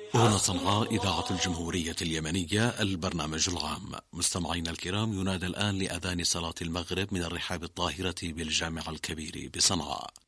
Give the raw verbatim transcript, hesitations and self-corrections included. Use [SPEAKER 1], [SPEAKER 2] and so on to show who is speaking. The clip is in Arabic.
[SPEAKER 1] هنا صنعاء إذاعة الجمهورية اليمنية، البرنامج العام. مستمعينا الكرام، ينادى الآن لأذان صلاة المغرب من الرحاب الطاهرة بالجامع الكبير بصنعاء.